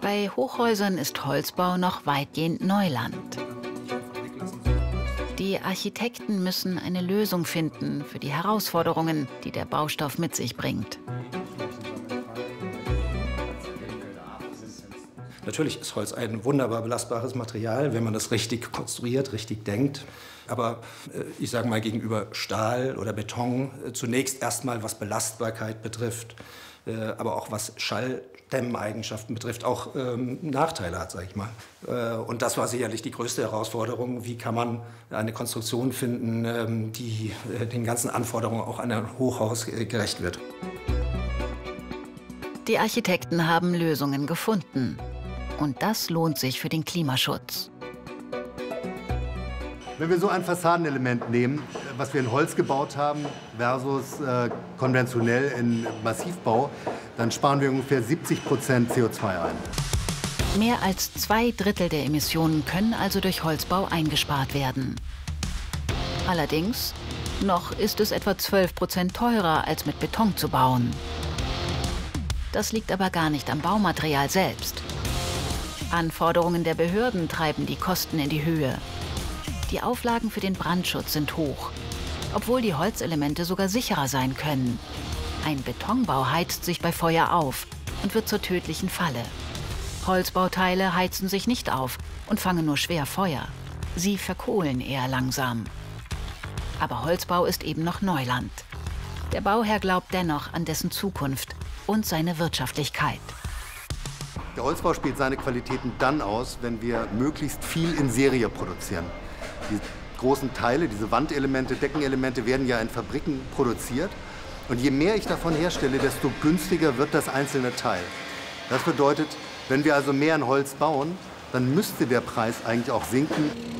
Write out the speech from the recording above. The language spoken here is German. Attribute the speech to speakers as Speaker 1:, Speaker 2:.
Speaker 1: Bei Hochhäusern ist Holzbau noch weitgehend Neuland. Die Architekten müssen eine Lösung finden für die Herausforderungen, die der Baustoff mit sich bringt.
Speaker 2: Natürlich ist Holz ein wunderbar belastbares Material, wenn man das richtig konstruiert, richtig denkt. Aber ich sage mal gegenüber Stahl oder Beton zunächst erstmal, was Belastbarkeit betrifft, aber auch was Schalldämmeigenschaften betrifft, auch Nachteile hat, sage ich mal. Und das war sicherlich die größte Herausforderung. Wie kann man eine Konstruktion finden, die den ganzen Anforderungen auch an ein Hochhaus gerecht wird?
Speaker 1: Die Architekten haben Lösungen gefunden. Und das lohnt sich für den Klimaschutz.
Speaker 3: Wenn wir so ein Fassadenelement nehmen, was wir in Holz gebaut haben versus konventionell in Massivbau, dann sparen wir ungefähr 70% CO2 ein.
Speaker 1: Mehr als 2/3 der Emissionen können also durch Holzbau eingespart werden. Allerdings, noch ist es etwa 12% teurer, als mit Beton zu bauen. Das liegt aber gar nicht am Baumaterial selbst. Anforderungen der Behörden treiben die Kosten in die Höhe. Die Auflagen für den Brandschutz sind hoch, obwohl die Holzelemente sogar sicherer sein können. Ein Betonbau heizt sich bei Feuer auf und wird zur tödlichen Falle. Holzbauteile heizen sich nicht auf und fangen nur schwer Feuer. Sie verkohlen eher langsam. Aber Holzbau ist eben noch Neuland. Der Bauherr glaubt dennoch an dessen Zukunft und seine Wirtschaftlichkeit.
Speaker 3: Der Holzbau spielt seine Qualitäten dann aus, wenn wir möglichst viel in Serie produzieren. Die großen Teile, diese Wandelemente, Deckenelemente werden ja in Fabriken produziert. Und je mehr ich davon herstelle, desto günstiger wird das einzelne Teil. Das bedeutet, wenn wir also mehr in Holz bauen, dann müsste der Preis eigentlich auch sinken.